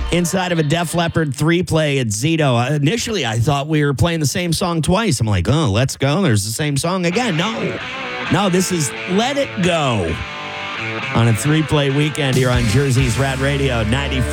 inside of a Def Leppard 3-play at Zito. Initially, I thought we were playing the same song twice. I'm like, oh, let's go. There's the same song again. No, this is Let It Go on a 3-play weekend here on Jersey's Rat Radio 95.